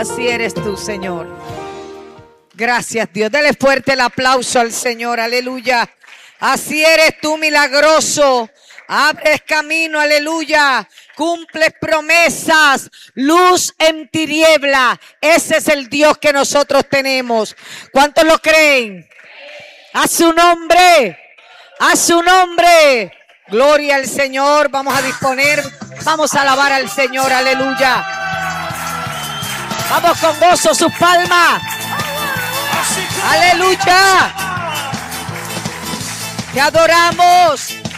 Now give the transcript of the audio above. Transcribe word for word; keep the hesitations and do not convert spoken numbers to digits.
Así eres tú, Señor. Gracias, Dios. Dele fuerte el aplauso al Señor. Aleluya. Así eres tú, milagroso. Abres camino, aleluya. Cumples promesas. Luz en tiniebla. Ese es el Dios que nosotros tenemos. ¿Cuántos lo creen? A su nombre. A su nombre. Gloria al Señor. Vamos a disponer. Vamos a alabar al Señor. Aleluya. Vamos con gozo, sus palmas. Aleluya. Te adoramos.